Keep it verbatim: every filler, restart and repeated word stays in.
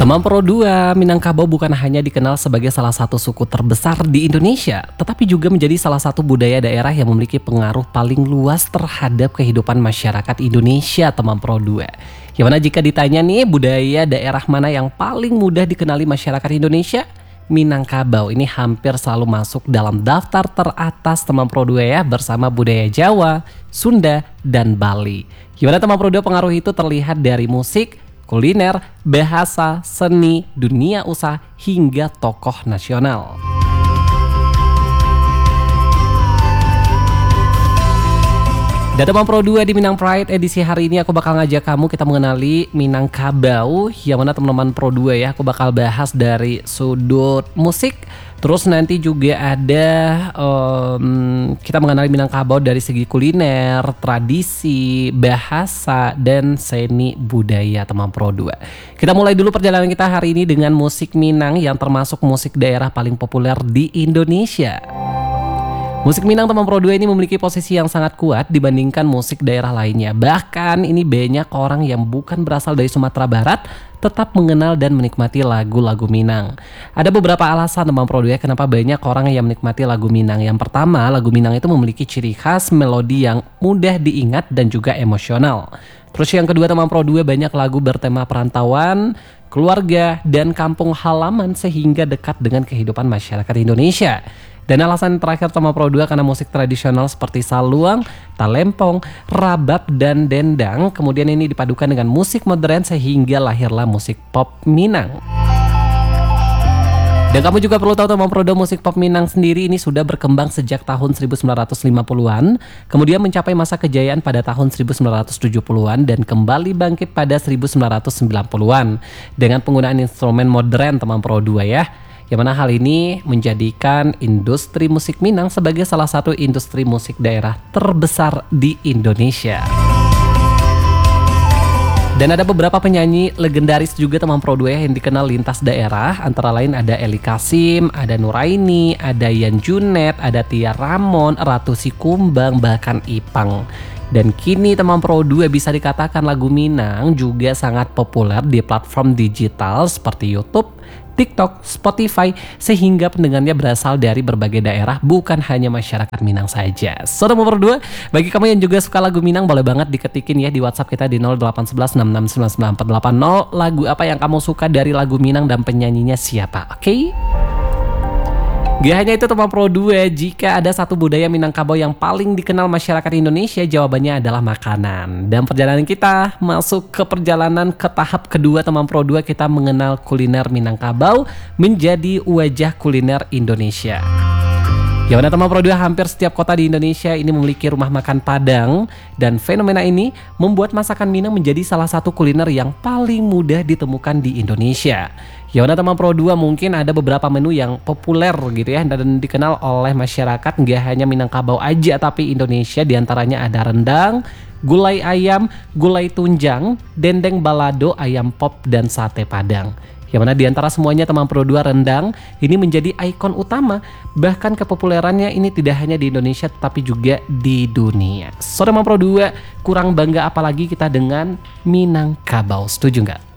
Teman Pro dua, Minangkabau bukan hanya dikenal sebagai salah satu suku terbesar di Indonesia, tetapi juga menjadi salah satu budaya daerah yang memiliki pengaruh paling luas terhadap kehidupan masyarakat Indonesia, teman Pro dua. Yang mana jika ditanya nih, budaya daerah mana yang paling mudah dikenali masyarakat Indonesia? Minangkabau ini hampir selalu masuk dalam daftar teratas teman Pro dua ya, bersama budaya Jawa, Sunda, dan Bali. Gimana teman Pro dua, pengaruh itu terlihat dari musik, kuliner, bahasa, seni, dunia usaha, hingga tokoh nasional. Dan teman Pro dua, di Minang Pride edisi hari ini aku bakal ngajak kamu kita mengenali Minangkabau, yang mana teman-teman Pro dua ya, aku bakal bahas dari sudut musik. Terus nanti juga ada um, kita mengenali Minangkabau dari segi kuliner, tradisi, bahasa, dan seni budaya teman Pro dua. Kita mulai dulu perjalanan kita hari ini dengan musik Minang yang termasuk musik daerah paling populer di Indonesia. Musik Minang teman Pro dua ini memiliki posisi yang sangat kuat dibandingkan musik daerah lainnya. Bahkan ini banyak orang yang bukan berasal dari Sumatera Barat tetap mengenal dan menikmati lagu-lagu Minang. Ada beberapa alasan teman Pro dua kenapa banyak orang yang menikmati lagu Minang. Yang pertama, lagu Minang itu memiliki ciri khas melodi yang mudah diingat dan juga emosional. Terus yang kedua teman Pro dua, banyak lagu bertema perantauan, keluarga, dan kampung halaman sehingga dekat dengan kehidupan masyarakat Indonesia. Dan alasan terakhir teman Pro dua karena musik tradisional seperti saluang, talempong, rabab, dan dendang kemudian ini dipadukan dengan musik modern sehingga lahirlah musik pop Minang. Dan kamu juga perlu tahu teman Pro dua, musik pop Minang sendiri ini sudah berkembang sejak tahun seribu sembilan ratus lima puluhan, kemudian mencapai masa kejayaan pada tahun seribu sembilan ratus tujuh puluhan dan kembali bangkit pada seribu sembilan ratus sembilan puluhan dengan penggunaan instrumen modern teman Pro dua ya. Yang mana hal ini menjadikan industri musik Minang sebagai salah satu industri musik daerah terbesar di Indonesia. Dan ada beberapa penyanyi legendaris juga teman Pro dua yang dikenal lintas daerah. Antara lain ada Eli Kasim, ada Nuraini, ada Yan Junet, ada Tia Ramon, Ratu Sikumbang, bahkan Ipang. Dan kini teman Pro dua bisa dikatakan lagu Minang juga sangat populer di platform digital seperti YouTube, TikTok, Spotify, sehingga pendengarnya berasal dari berbagai daerah, bukan hanya masyarakat Minang saja. So, nomor dua, bagi kamu yang juga suka lagu Minang, boleh banget diketikin ya di WhatsApp kita di nol delapan satu satu enam enam sembilan sembilan empat delapan nol. Lagu apa yang kamu suka dari lagu Minang dan penyanyinya siapa, oke? Okay? Gak hanya itu teman Pro dua, jika ada satu budaya Minangkabau yang paling dikenal masyarakat Indonesia, jawabannya adalah makanan. Dan perjalanan kita masuk ke perjalanan ke tahap kedua teman Pro dua, kita mengenal kuliner Minangkabau menjadi wajah kuliner Indonesia. Ya mana teman Pro dua, hampir setiap kota di Indonesia ini memiliki rumah makan Padang, dan fenomena ini membuat masakan Minang menjadi salah satu kuliner yang paling mudah ditemukan di Indonesia. Ya mana teman Pro dua, mungkin ada beberapa menu yang populer gitu ya dan dikenal oleh masyarakat, nggak hanya Minangkabau aja tapi Indonesia. Diantaranya ada rendang, gulai ayam, gulai tunjang, dendeng balado, ayam pop, dan sate Padang. Yang mana diantara semuanya teman Pro dua, rendang ini menjadi ikon utama. Bahkan kepopulerannya ini tidak hanya di Indonesia tetapi juga di dunia. So teman Pro dua, kurang bangga apalagi kita dengan Minangkabau, setuju nggak?